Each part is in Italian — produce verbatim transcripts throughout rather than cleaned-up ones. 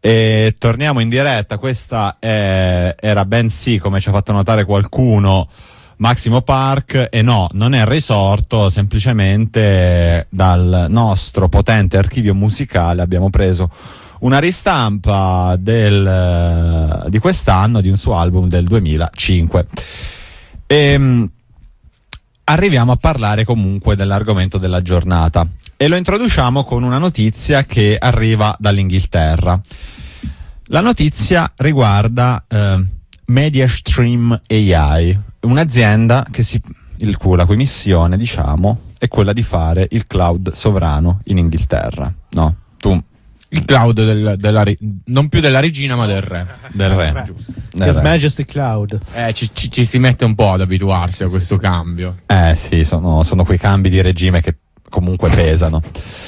E torniamo in diretta. Questa è, era bensì, come ci ha fatto notare qualcuno, Maximo Park, e no, non è risorto, semplicemente dal nostro potente archivio musicale abbiamo preso una ristampa del, di quest'anno di un suo album del duemilacinque. E arriviamo a parlare comunque dell'argomento della giornata e lo introduciamo con una notizia che arriva dall'Inghilterra. La notizia riguarda eh, MediaStream A I, un'azienda che si, il cui, la cui missione, diciamo, è quella di fare il cloud sovrano in Inghilterra. No, tu il cloud del, della non più della regina ma del re. Del re. re. Del His re. Majesty Cloud. Eh, ci, ci, ci si mette un po' ad abituarsi a questo cambio. Eh sì, sono, sono quei cambi di regime che comunque pesano.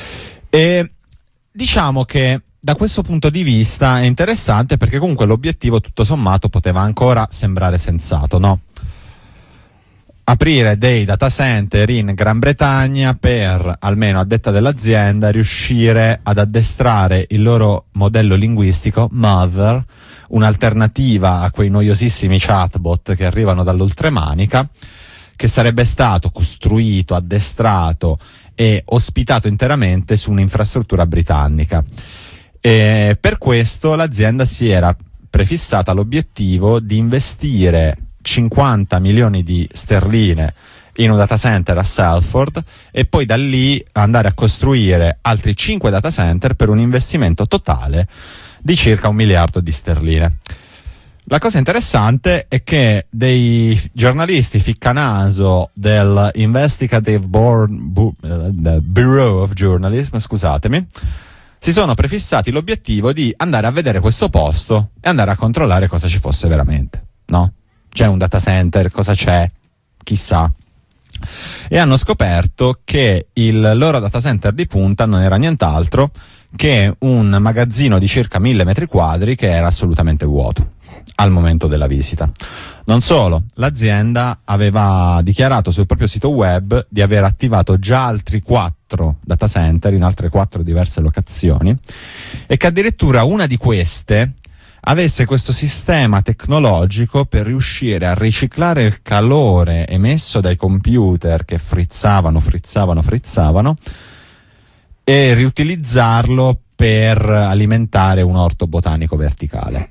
E diciamo che da questo punto di vista è interessante perché comunque l'obiettivo tutto sommato poteva ancora sembrare sensato, no? Aprire dei data center in Gran Bretagna per, almeno a detta dell'azienda, riuscire ad addestrare il loro modello linguistico Mother, un'alternativa a quei noiosissimi chatbot che arrivano dall'oltremanica, che sarebbe stato costruito, addestrato e ospitato interamente su un'infrastruttura britannica. E per questo l'azienda si era prefissata l'obiettivo di investire cinquanta milioni di sterline in un data center a Salford e poi da lì andare a costruire altri cinque data center per un investimento totale di circa un miliardo di sterline. La cosa interessante è che dei giornalisti ficcanaso del Investigative Board, Bu, uh, Bureau of Journalism, scusatemi, si sono prefissati l'obiettivo di andare a vedere questo posto e andare a controllare cosa ci fosse veramente, no? C'è un data center, cosa c'è? Chissà. E hanno scoperto che il loro data center di punta non era nient'altro che un magazzino di circa mille metri quadri che era assolutamente vuoto al momento della visita. Non solo, l'azienda aveva dichiarato sul proprio sito web di aver attivato già altri quattro data center in altre quattro diverse locazioni e che addirittura una di queste avesse questo sistema tecnologico per riuscire a riciclare il calore emesso dai computer che frizzavano, frizzavano, frizzavano e riutilizzarlo per alimentare un orto botanico verticale.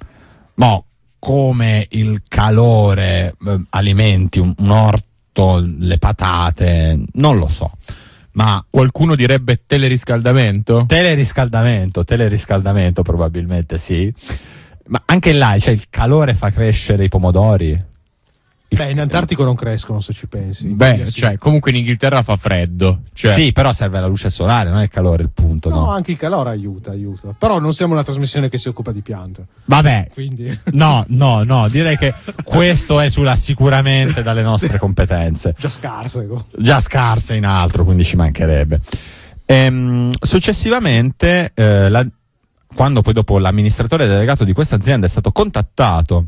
Mo, come il calore eh, alimenti un, un orto, le patate, non lo so. Ma qualcuno direbbe teleriscaldamento? Teleriscaldamento, teleriscaldamento probabilmente sì. Ma anche là, cioè, il calore fa crescere i pomodori. Beh, in Antartico non crescono, se ci pensi. Beh, sì. cioè, comunque in Inghilterra fa freddo. Cioè. Sì, però serve la luce solare, non è il calore il punto, no? No, anche il calore aiuta, aiuta. Però non siamo una trasmissione che si occupa di piante. Vabbè, quindi no, no, no, direi che questo esula sicuramente dalle nostre competenze. Già scarse. Già scarse in altro, quindi ci mancherebbe. Ehm, successivamente, eh, la, quando poi dopo l'amministratore delegato di questa azienda è stato contattato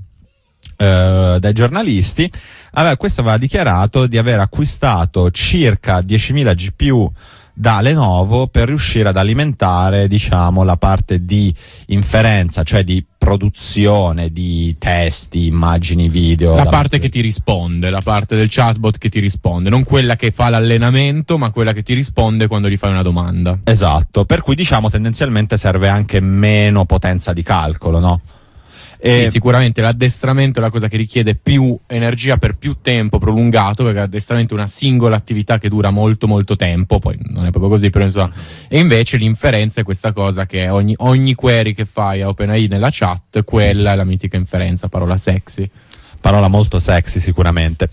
Uh, dai giornalisti, aveva, questo aveva dichiarato di aver acquistato circa diecimila G P U da Lenovo per riuscire ad alimentare, diciamo, la parte di inferenza, cioè di produzione di testi, immagini, video. La parte che ti risponde, la parte del chatbot che ti risponde, non quella che fa l'allenamento, ma quella che ti risponde quando gli fai una domanda. Esatto, per cui diciamo tendenzialmente serve anche meno potenza di calcolo, no? Sì, sicuramente l'addestramento è la cosa che richiede più energia per più tempo prolungato, perché l'addestramento è una singola attività che dura molto molto tempo, poi non è proprio così, però insomma. E invece l'inferenza è questa cosa che ogni, ogni query che fai a OpenAI nella chat, quella è la mitica inferenza, parola sexy. Parola molto sexy sicuramente.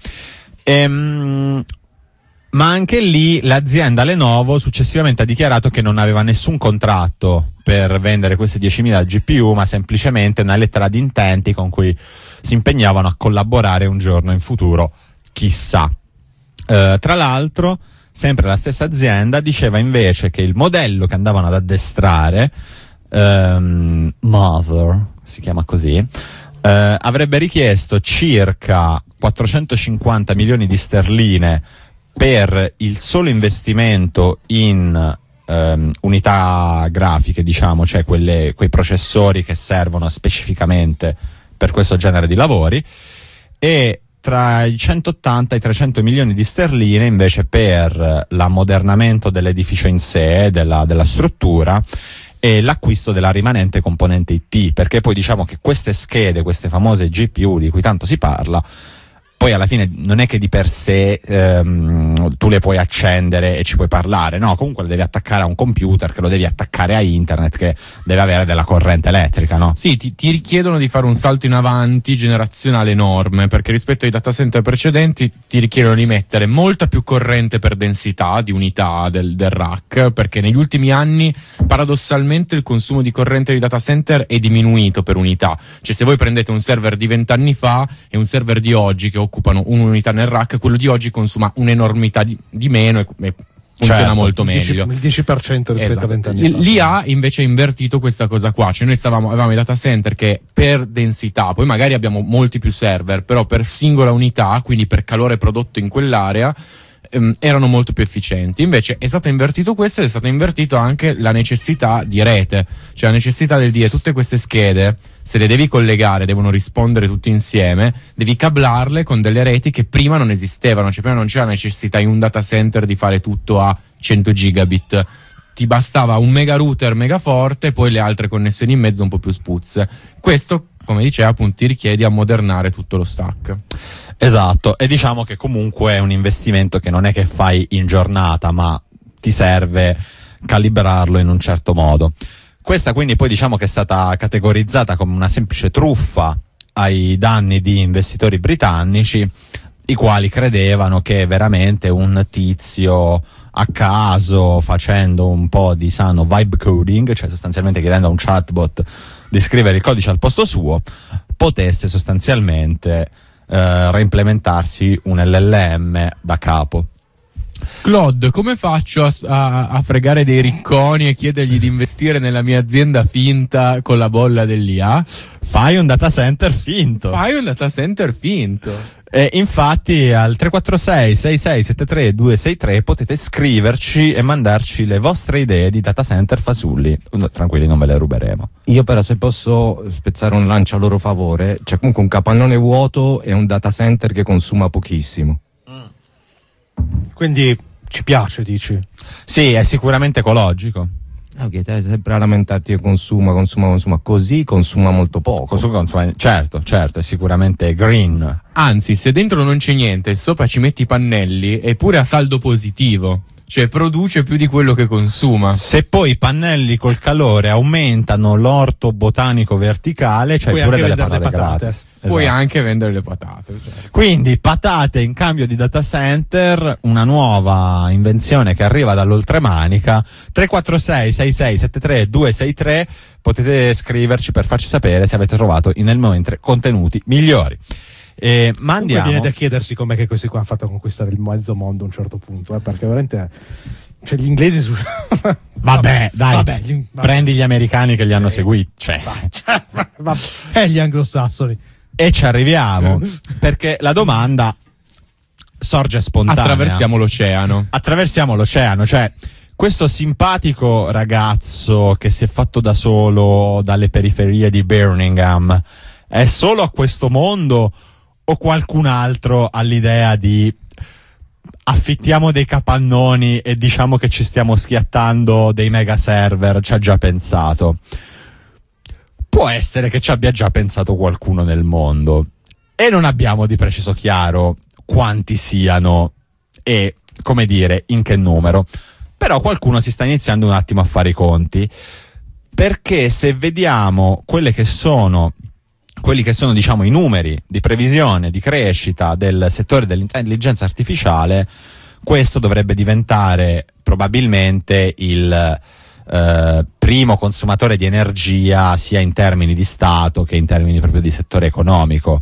Ehm... Ma anche lì l'azienda Lenovo successivamente ha dichiarato che non aveva nessun contratto per vendere questi diecimila G P U, ma semplicemente una lettera di intenti con cui si impegnavano a collaborare un giorno in futuro, chissà. Eh, tra l'altro, sempre la stessa azienda diceva invece che il modello che andavano ad addestrare, ehm, Mother, si chiama così, eh, avrebbe richiesto circa quattrocentocinquanta milioni di sterline per il solo investimento in ehm, unità grafiche, diciamo, cioè quelle, quei processori che servono specificamente per questo genere di lavori, e tra i centottanta e i trecento milioni di sterline invece per l'ammodernamento dell'edificio in sé, della, della struttura, e l'acquisto della rimanente componente I T, perché poi diciamo che queste schede, queste famose G P U di cui tanto si parla, poi alla fine non è che di per sé ehm, tu le puoi accendere e ci puoi parlare, no, comunque le devi attaccare a un computer, che lo devi attaccare a internet, che deve avere della corrente elettrica, no? Sì, ti, ti richiedono di fare un salto in avanti generazionale enorme, perché rispetto ai data center precedenti ti richiedono di mettere molta più corrente per densità di unità del, del rack, perché negli ultimi anni paradossalmente il consumo di corrente dei data center è diminuito per unità. Cioè, se voi prendete un server di vent'anni fa e un server di oggi che occupano un'unità nel rack, quello di oggi consuma un'enormità di, di meno e, e funziona certo, molto meglio. Il dieci per cento rispetto Esatto. a vent'anni fa. L'I A invece ha invertito questa cosa qua, cioè noi stavamo, avevamo i data center che per densità, poi magari abbiamo molti più server, però per singola unità, quindi per calore prodotto in quell'area, ehm, erano molto più efficienti. Invece è stato invertito questo ed è stata invertito anche la necessità di rete, cioè la necessità del dire tutte queste schede, se le devi collegare, devono rispondere tutte insieme, devi cablarle con delle reti che prima non esistevano, cioè prima non c'era necessità in un data center di fare tutto a cento gigabit, ti bastava un mega router mega forte e poi le altre connessioni in mezzo un po' più spuzze. Questo, come diceva, appunto ti richiede a modernare tutto lo stack. Esatto, e diciamo che comunque è un investimento che non è che fai in giornata, ma ti serve calibrarlo in un certo modo. Questa quindi poi diciamo che è stata categorizzata come una semplice truffa ai danni di investitori britannici, i quali credevano che veramente un tizio a caso, facendo un po' di sano vibe coding, cioè sostanzialmente chiedendo a un chatbot di scrivere il codice al posto suo, potesse sostanzialmente eh, reimplementarsi un L L M da capo. Claude, come faccio a, a, a fregare dei ricconi e chiedergli di investire nella mia azienda finta con la bolla dell'I A? Fai un data center finto. Fai un data center finto. E infatti al tre quattro sei sei sei sette tre due sei tre potete scriverci e mandarci le vostre idee di data center fasulli. No, tranquilli, non ve le ruberemo. Io però, se posso spezzare un lancio a loro favore, c'è comunque un capannone vuoto e un data center che consuma pochissimo. Quindi ci piace, dici? Sì, è sicuramente ecologico. Ok, te sempre a lamentarti che consuma, consuma, consuma, così consuma molto poco. Consuma, consuma, certo, certo, è sicuramente green. Anzi, se dentro non c'è niente, sopra ci metti i pannelli, è pure a saldo positivo. Cioè produce più di quello che consuma. Se poi i pannelli col calore aumentano l'orto botanico verticale, c'hai puoi pure anche delle vendere patate, le patate. gratis. Puoi Esatto. anche vendere le patate. Certo. Quindi patate in cambio di data center, una nuova invenzione che arriva dall'oltremanica. Tre quattro sei sei sei sette tre due sei tre, potete scriverci per farci sapere se avete trovato nel momento contenuti migliori. Eh, ma andiamo. Comunque viene da chiedersi com'è che questi qua hanno fatto a conquistare il mezzo mondo a un certo punto, eh, perché veramente, cioè, gli inglesi su... Vabbè, dai, vabbè, gli... vabbè. prendi gli americani che li hanno Sì. seguiti, cioè. Cioè, vabbè. E gli anglosassoni. E ci arriviamo, perché la domanda sorge spontanea. Attraversiamo l'oceano. Attraversiamo l'oceano, cioè questo simpatico ragazzo che si è fatto da solo dalle periferie di Birmingham è solo a questo mondo, o qualcun altro ha l'idea di affittiamo dei capannoni e diciamo che ci stiamo schiattando dei mega server, ci ha già pensato? Può essere che ci abbia già pensato qualcuno nel mondo e non abbiamo di preciso chiaro quanti siano e, come dire, in che numero. Però qualcuno si sta iniziando un attimo a fare i conti, perché se vediamo quelle che sono quelli che sono, diciamo, i numeri di previsione di crescita del settore dell'intelligenza artificiale, questo dovrebbe diventare probabilmente il eh, primo consumatore di energia, sia in termini di Stato che in termini proprio di settore economico.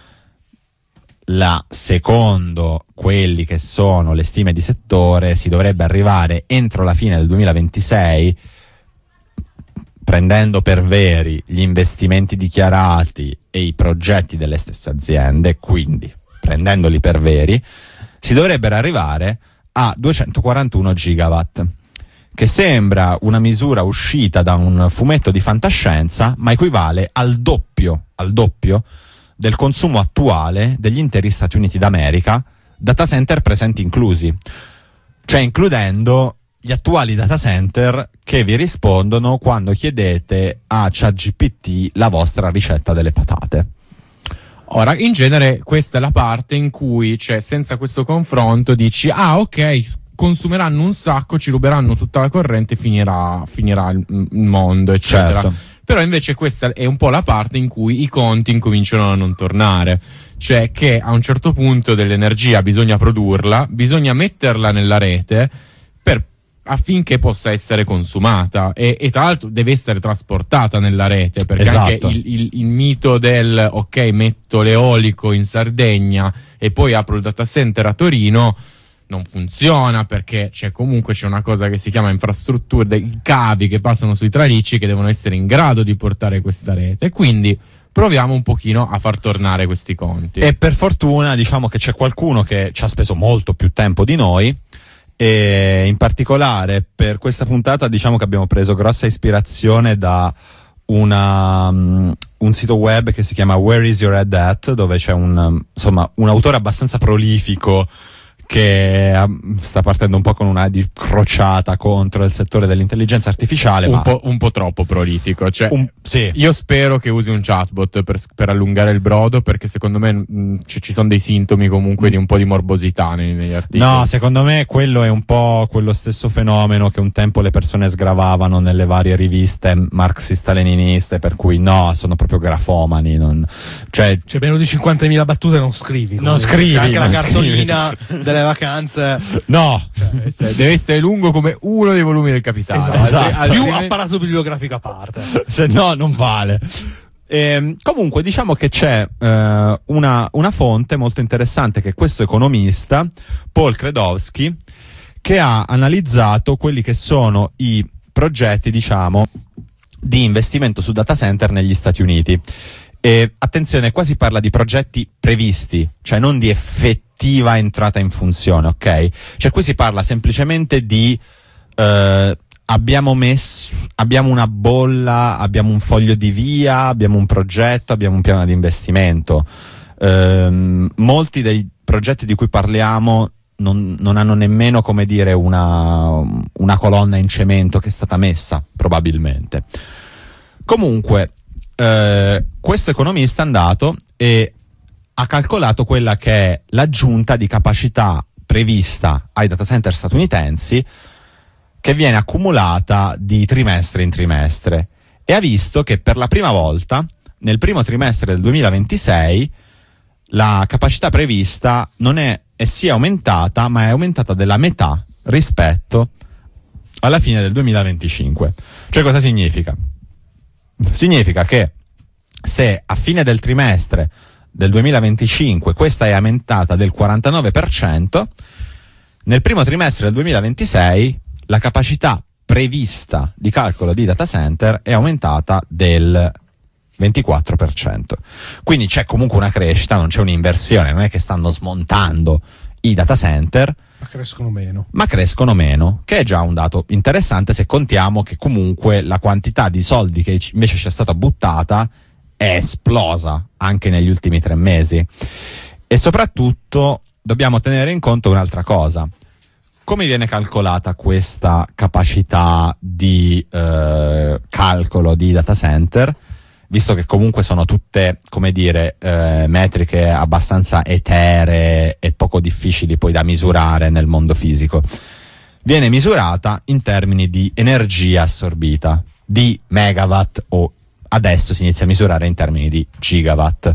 La secondo quelli che sono le stime di settore, si dovrebbe arrivare entro la fine del duemilaventisei, prendendo per veri gli investimenti dichiarati e i progetti delle stesse aziende, quindi prendendoli per veri, si dovrebbero arrivare a duecentoquarantuno gigawatt, che sembra una misura uscita da un fumetto di fantascienza, ma equivale al doppio, al doppio del consumo attuale degli interi Stati Uniti d'America, data center presenti inclusi, cioè includendo gli attuali data center che vi rispondono quando chiedete a ChatGPT la vostra ricetta delle patate. Ora, in genere questa è la parte in cui, cioè, senza questo confronto dici, ah ok, consumeranno un sacco, ci ruberanno tutta la corrente, finirà, finirà il, il mondo, eccetera. Certo. Però invece questa è un po' la parte in cui i conti incominciano a non tornare, cioè che a un certo punto dell'energia bisogna produrla, bisogna metterla nella rete per, affinché possa essere consumata e, e tra l'altro deve essere trasportata nella rete, perché esatto. anche il, il, il mito del ok, metto l'eolico in Sardegna e poi apro il data center a Torino non funziona, perché c'è comunque c'è una cosa che si chiama infrastrutture, dei cavi che passano sui tralicci che devono essere in grado di portare questa rete, e quindi proviamo un pochino a far tornare questi conti. E per fortuna diciamo che c'è qualcuno che ci ha speso molto più tempo di noi, e in particolare per questa puntata diciamo che abbiamo preso grossa ispirazione da una, um, un sito web che si chiama Where is your head at, dove c'è un, um, insomma, un autore abbastanza prolifico che um, sta partendo un po' con una di crociata contro il settore dell'intelligenza artificiale, un, ma po', un po' troppo prolifico, cioè, un, sì. Io spero che usi un chatbot per, per allungare il brodo, perché secondo me mh, ci, ci sono dei sintomi comunque di un po' di morbosità nei, negli articoli. No, secondo me quello è un po' quello stesso fenomeno che un tempo le persone sgravavano nelle varie riviste marxista-leniniste, per cui no, sono proprio grafomani, non, cioè, cioè meno di cinquantamila battute non scrivi, non comunque. scrivi, C'è anche non la cartolina scrivi. delle vacanze, no, Cioè, deve essere lungo come uno dei volumi del Capitale. esatto, esatto. più Altrimenti- apparato bibliografico a parte. se no non vale. Ehm, comunque diciamo che c'è eh, una, una fonte molto interessante, che è questo economista Paul Kredowski, che ha analizzato quelli che sono i progetti, diciamo, di investimento su data center negli Stati Uniti. E attenzione, qua si parla di progetti previsti, cioè non di effettiva entrata in funzione, ok? Cioè qui si parla semplicemente di eh, abbiamo messo, abbiamo una bolla, abbiamo un foglio di via, abbiamo un progetto, abbiamo un piano di investimento. Ehm, molti dei progetti di cui parliamo non, non hanno nemmeno, come dire, una, una colonna in cemento che è stata messa, probabilmente. Comunque, eh, questo economista è andato e ha calcolato quella che è l'aggiunta di capacità prevista ai data center statunitensi, che viene accumulata di trimestre in trimestre, e ha visto che per la prima volta nel primo trimestre del duemilaventisei la capacità prevista non è e si è aumentata, ma è aumentata della metà rispetto alla fine del duemilaventicinque. Cioè, cosa significa? Significa che se a fine del trimestre del duemilaventicinque questa è aumentata del quarantanove per cento, nel primo trimestre del duemilaventisei la capacità prevista di calcolo di data center è aumentata del ventiquattro per cento. Quindi c'è comunque una crescita, non c'è un'inversione, non è che stanno smontando i data center, Ma crescono meno. ma crescono meno, che è già un dato interessante se contiamo che comunque la quantità di soldi che invece ci è stata buttata è esplosa anche negli ultimi tre mesi. E soprattutto dobbiamo tenere in conto un'altra cosa: come viene calcolata questa capacità di eh, calcolo di data center, visto che comunque sono tutte, come dire, eh, metriche abbastanza eteree e poco difficili poi da misurare nel mondo fisico. Viene misurata in termini di energia assorbita, di megawatt, o adesso si inizia a misurare in termini di gigawatt.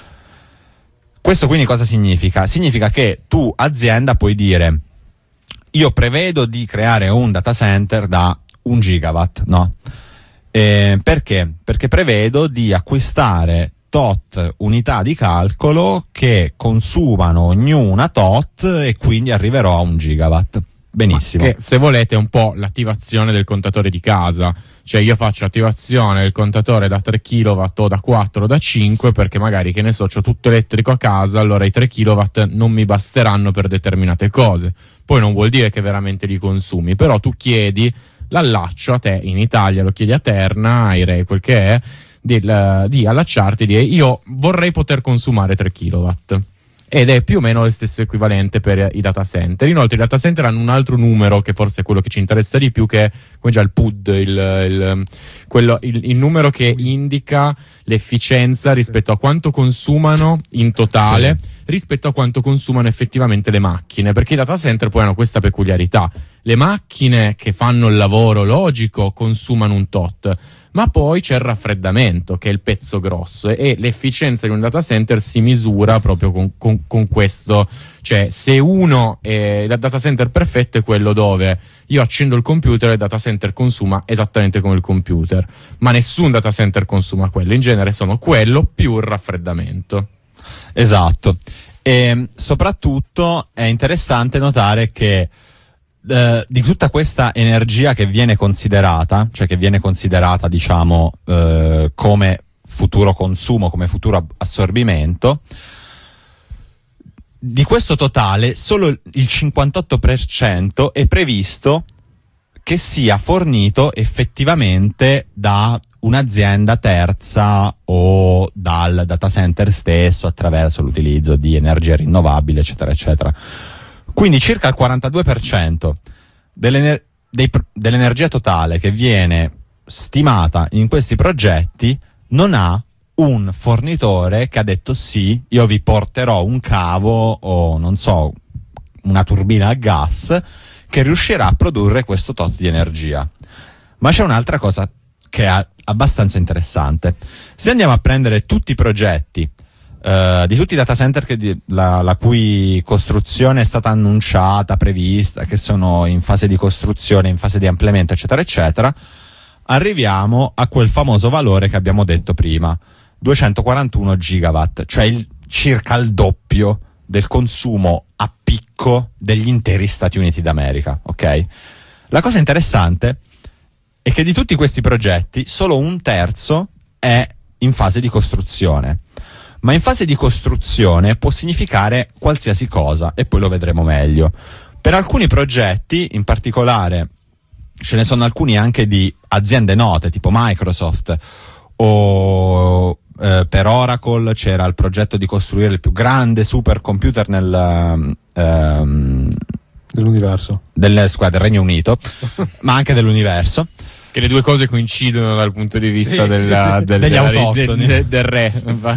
Questo quindi cosa significa? Significa che tu, azienda, puoi dire: io prevedo di creare un data center da un gigawatt, no? Eh, perché? Perché prevedo di acquistare tot unità di calcolo che consumano ognuna tot, e quindi arriverò a un gigawatt. Benissimo. Che, se volete, è un po' l'attivazione del contatore di casa. Cioè io faccio attivazione del contatore da tre chilowatt o da quattro o da cinque, perché magari, che ne so, c'ho tutto elettrico a casa, allora i tre chilowatt non mi basteranno per determinate cose. Poi non vuol dire che veramente li consumi, però tu chiedi l'allaccio a te, in Italia lo chiedi a Terna, ai Re, quel che è, di, la, di allacciarti, di io vorrei poter consumare tre chilowatt. Ed è più o meno lo stesso equivalente per i data center. Inoltre i data center hanno un altro numero, che forse è quello che ci interessa di più, che è come già il P U D, il, il, quello, il, il numero che indica l'efficienza rispetto a quanto consumano in totale, sì, rispetto a quanto consumano effettivamente le macchine, perché i data center poi hanno questa peculiarità: le macchine che fanno il lavoro logico consumano un tot, ma poi c'è il raffreddamento, che è il pezzo grosso, e l'efficienza di un data center si misura proprio con, con, con questo. Cioè, se uno è, il data center perfetto è quello dove io accendo il computer e il data center consuma esattamente come il computer, ma nessun data center consuma quello, in genere sono quello più il raffreddamento. Esatto. E soprattutto è interessante notare che Uh, di tutta questa energia che viene considerata, cioè che viene considerata, diciamo, uh, come futuro consumo, come futuro assorbimento, di questo totale solo il cinquantotto per cento è previsto che sia fornito effettivamente da un'azienda terza o dal data center stesso attraverso l'utilizzo di energia rinnovabile, eccetera, eccetera. Quindi circa il quarantadue per cento dell'ener- dei, dell'energia totale che viene stimata in questi progetti non ha un fornitore che ha detto sì, io vi porterò un cavo o non so, una turbina a gas che riuscirà a produrre questo tot di energia. Ma c'è un'altra cosa che è abbastanza interessante. Se andiamo a prendere tutti i progetti Uh, di tutti i data center che di, la, la cui costruzione è stata annunciata, prevista, che sono in fase di costruzione, in fase di ampliamento, eccetera, eccetera, arriviamo a quel famoso valore che abbiamo detto prima, duecentoquarantuno gigawatt, cioè il, circa il doppio del consumo a picco degli interi Stati Uniti d'America, ok? La cosa interessante è che di tutti questi progetti solo un terzo è in fase di costruzione. Ma in fase di costruzione può significare qualsiasi cosa, e poi lo vedremo meglio. Per alcuni progetti, in particolare, ce ne sono alcuni anche di aziende note, tipo Microsoft, o eh, per Oracle c'era il progetto di costruire il più grande supercomputer nel... Ehm, dell'universo. Del, scusa, del Regno Unito, ma anche dell'universo. Che le due cose coincidono dal punto di vista sì, della, sì, del, degli della, autoctoni. del, del re.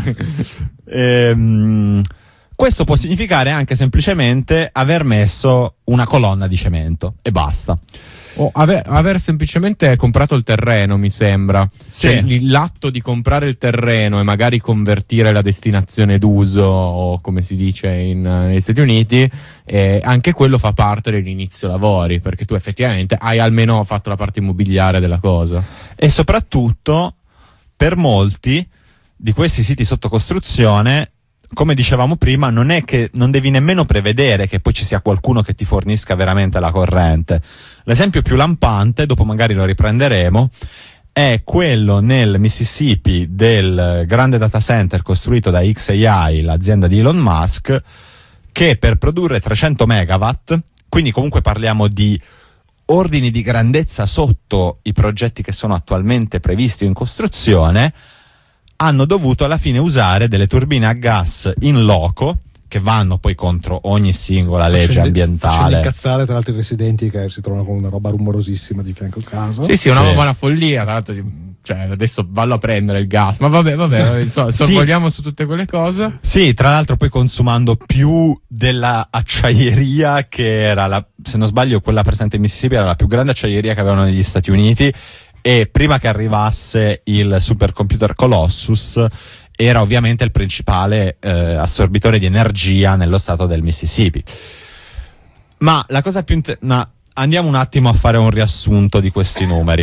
ehm, questo può significare anche semplicemente aver messo una colonna di cemento e basta. O aver, aver semplicemente comprato il terreno, mi sembra. Sì. Cioè, l'atto di comprare il terreno e magari convertire la destinazione d'uso, o come si dice in, negli Stati Uniti, eh, anche quello fa parte dell'inizio lavori, perché tu effettivamente hai almeno fatto la parte immobiliare della cosa. E soprattutto, per molti di questi siti sotto costruzione, come dicevamo prima, non è che non devi nemmeno prevedere che poi ci sia qualcuno che ti fornisca veramente la corrente. L'esempio più lampante, dopo magari lo riprenderemo, è quello nel Mississippi del grande data center costruito da X A I, l'azienda di Elon Musk, che per produrre trecento megawatt, quindi comunque parliamo di ordini di grandezza sotto i progetti che sono attualmente previsti o in costruzione, hanno dovuto alla fine usare delle turbine a gas in loco, che vanno poi contro ogni singola legge facendo, ambientale. Facendo incazzare tra l'altro i residenti che si trovano con una roba rumorosissima di fianco a casa. Sì, sì, una, sì. una follia. Tra l'altro, cioè, adesso vallo a prendere il gas. Ma vabbè, vabbè, so, sorvoliamo sì. su tutte quelle cose. Sì, tra l'altro poi consumando più della acciaieria che era, la, se non sbaglio, quella presente in Mississippi era la più grande acciaieria che avevano negli Stati Uniti, e prima che arrivasse il supercomputer Colossus era ovviamente il principale eh, assorbitore di energia nello stato del Mississippi. Ma la cosa più inter- ma andiamo un attimo a fare un riassunto di questi numeri.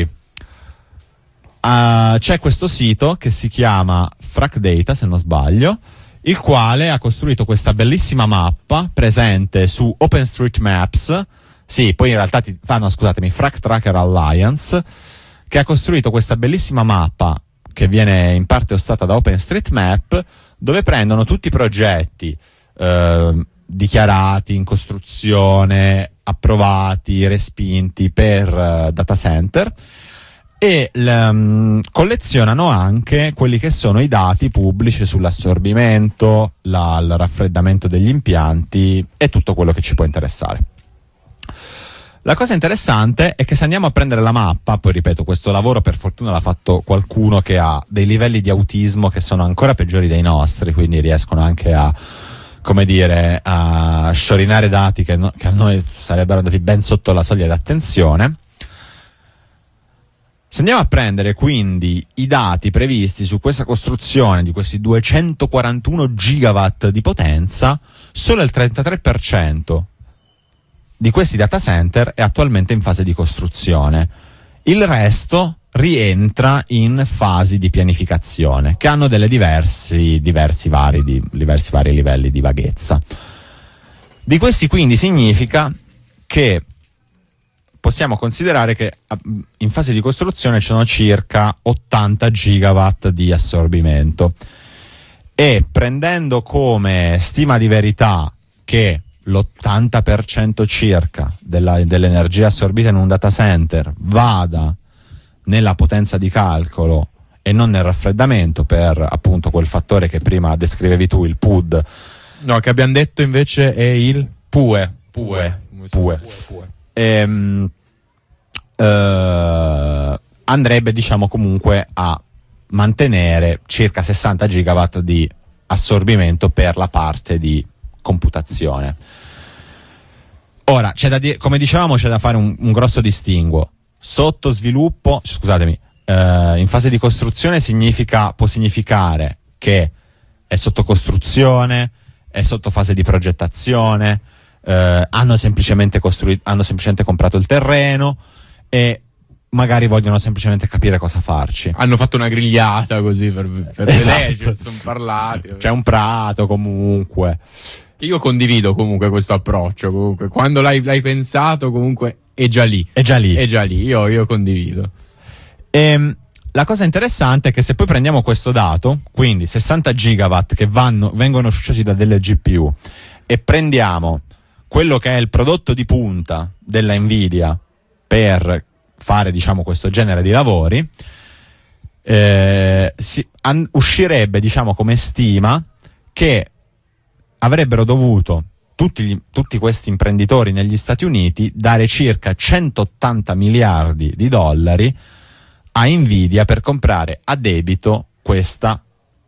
Uh, c'è questo sito che si chiama FracData, se non sbaglio, il quale ha costruito questa bellissima mappa presente su OpenStreetMaps Sì, poi in realtà ti fanno, scusatemi, Frac Tracker Alliance, che ha costruito questa bellissima mappa che viene in parte ostata da OpenStreetMap, dove prendono tutti i progetti eh, dichiarati, in costruzione, approvati, respinti per uh, data center, e um, collezionano anche quelli che sono i dati pubblici sull'assorbimento, la, il raffreddamento degli impianti e tutto quello che ci può interessare. La cosa interessante è che se andiamo a prendere la mappa, poi ripeto, questo lavoro per fortuna l'ha fatto qualcuno che ha dei livelli di autismo che sono ancora peggiori dei nostri, quindi riescono anche a, come dire, a sciorinare dati che, no, che a noi sarebbero andati ben sotto la soglia di attenzione. Se andiamo a prendere quindi i dati previsti su questa costruzione di questi duecentoquarantuno gigawatt di potenza, solo il trentatré per cento di questi data center è attualmente in fase di costruzione. Il resto rientra in fasi di pianificazione che hanno delle diversi, diversi, vari, di, diversi vari livelli di vaghezza. Di questi quindi significa che possiamo considerare che in fase di costruzione ci sono circa ottanta gigawatt di assorbimento, e prendendo come stima di verità che l'ottanta per cento circa della, dell'energia assorbita in un data center vada nella potenza di calcolo e non nel raffreddamento, per appunto quel fattore che prima descrivevi tu, il P U D. No, che abbiamo detto invece è il P U E. P U E. P U E. P U E. Ehm, eh, andrebbe, diciamo, comunque a mantenere circa sessanta gigawatt di assorbimento per la parte di computazione. Ora, c'è da dire, come dicevamo, c'è da fare un, un grosso distinguo. Sotto sviluppo, scusatemi, eh, in fase di costruzione significa, può significare che è sotto costruzione, è sotto fase di progettazione, eh, hanno semplicemente costruito, hanno semplicemente comprato il terreno e magari vogliono semplicemente capire cosa farci. Hanno fatto una grigliata così per, per esatto. vedere, ci sono parlati. C'è un prato comunque. Io condivido comunque questo approccio, comunque quando l'hai, l'hai pensato comunque è già lì. È già lì. È già lì, io, io condivido. E la cosa interessante è che se poi prendiamo questo dato, quindi sessanta gigawatt che vanno, vengono sciolti da delle G P U, e prendiamo quello che è il prodotto di punta della Nvidia per fare, diciamo, questo genere di lavori, eh, si, an, uscirebbe, diciamo, come stima che avrebbero dovuto tutti, gli, tutti questi imprenditori negli Stati Uniti dare circa centottanta miliardi di dollari a Nvidia per comprare a debito questa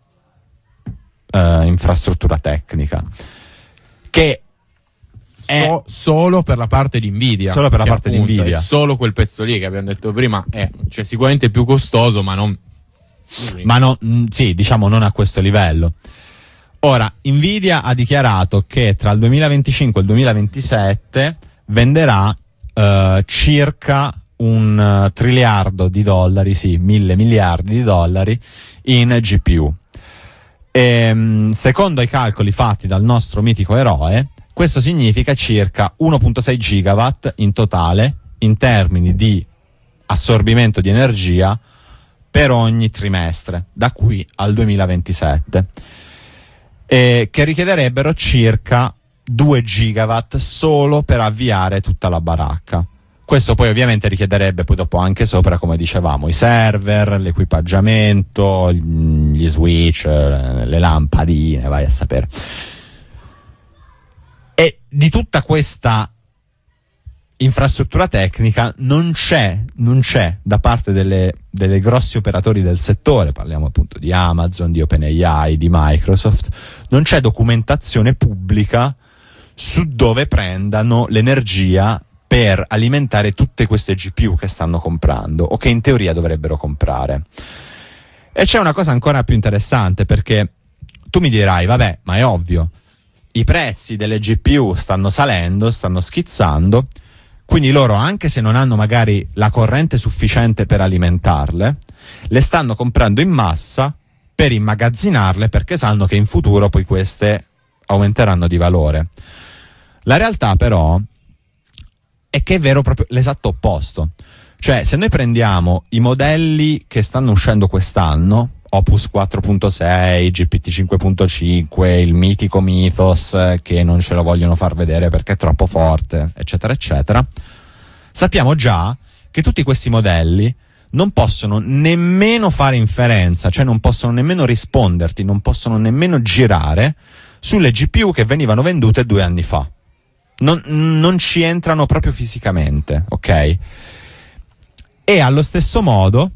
uh, infrastruttura tecnica, che è so, solo per la parte di Nvidia, solo per la parte di Nvidia, è solo quel pezzo lì che abbiamo detto prima è, cioè, sicuramente più costoso, ma non ma no, mh, sì, diciamo non a questo livello. Ora, Nvidia ha dichiarato che tra il duemilaventicinque e il duemilaventisette venderà uh, circa un uh, triliardo di dollari, sì, mille miliardi di dollari in G P U. E, mh, secondo i calcoli fatti dal nostro mitico eroe, questo significa circa uno virgola sei gigawatt in totale in termini di assorbimento di energia per ogni trimestre, da qui al duemilaventisette. Eh, che richiederebbero circa due gigawatt solo per avviare tutta la baracca. Questo poi ovviamente richiederebbe poi dopo anche sopra, come dicevamo, i server, l'equipaggiamento, gli switch, le lampadine, vai a sapere. E di tutta questa infrastruttura tecnica non c'è, non c'è da parte delle, delle grossi operatori del settore, parliamo appunto di Amazon, di OpenAI, di Microsoft, non c'è documentazione pubblica su dove prendano l'energia per alimentare tutte queste G P U che stanno comprando o che in teoria dovrebbero comprare. E c'è una cosa ancora più interessante, perché tu mi dirai, vabbè, ma è ovvio, i prezzi delle G P U stanno salendo, stanno schizzando, quindi loro, anche se non hanno magari la corrente sufficiente per alimentarle, le stanno comprando in massa per immagazzinarle, perché sanno che in futuro poi queste aumenteranno di valore. La realtà però è che è vero proprio l'esatto opposto. Cioè, se noi prendiamo i modelli che stanno uscendo quest'anno, Opus quattro punto sei, G P T cinque punto cinque, il mitico Mythos eh, che non ce lo vogliono far vedere perché è troppo forte, eccetera eccetera, sappiamo già che tutti questi modelli non possono nemmeno fare inferenza, cioè non possono nemmeno risponderti, non possono nemmeno girare sulle G P U che venivano vendute due anni fa. Non, non ci entrano proprio fisicamente, ok? E allo stesso modo,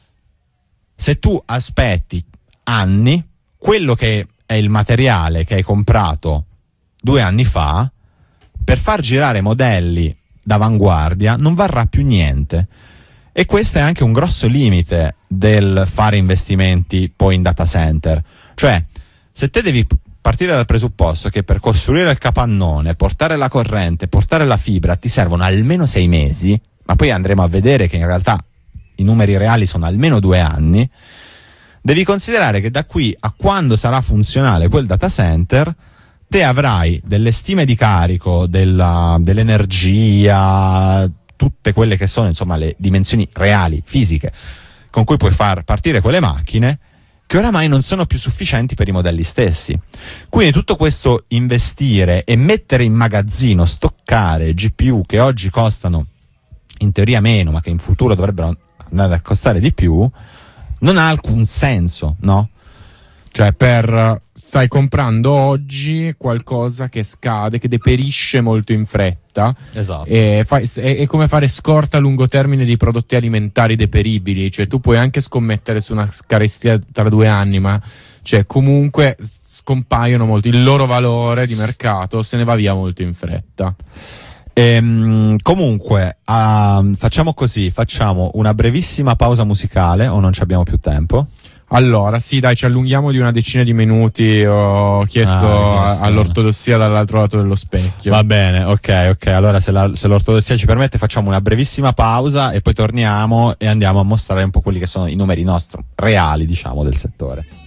se tu aspetti anni, quello che è il materiale che hai comprato due anni fa, per far girare modelli d'avanguardia non varrà più niente. E questo è anche un grosso limite del fare investimenti poi in data center. Cioè, se te devi partire dal presupposto che per costruire il capannone, portare la corrente, portare la fibra, ti servono almeno sei mesi, ma poi andremo a vedere che in realtà i numeri reali sono almeno due anni, devi considerare che da qui a quando sarà funzionale quel data center, te avrai delle stime di carico, della, dell'energia, tutte quelle che sono insomma le dimensioni reali, fisiche, con cui puoi far partire quelle macchine, che oramai non sono più sufficienti per i modelli stessi. Quindi tutto questo investire e mettere in magazzino, stoccare G P U che oggi costano in teoria meno, ma che in futuro dovrebbero andare a costare di più, non ha alcun senso, no? Cioè, per stai comprando oggi qualcosa che scade, che deperisce molto in fretta. Esatto. E fai, è, è come fare scorta a lungo termine di prodotti alimentari deperibili. Cioè, tu puoi anche scommettere su una carestia tra due anni, ma cioè, comunque scompaiono molto. Il loro valore di mercato se ne va via molto in fretta. Ehm, comunque, uh, facciamo così: facciamo una brevissima pausa musicale, o non ci abbiamo più tempo? Allora, sì, dai, ci allunghiamo di una decina di minuti. Ho chiesto ah, a, all'ortodossia dall'altro lato dello specchio. Va bene, ok, ok. Allora, se, la, se l'ortodossia ci permette, facciamo una brevissima pausa e poi torniamo e andiamo a mostrare un po' quelli che sono i numeri nostri reali, diciamo, del settore.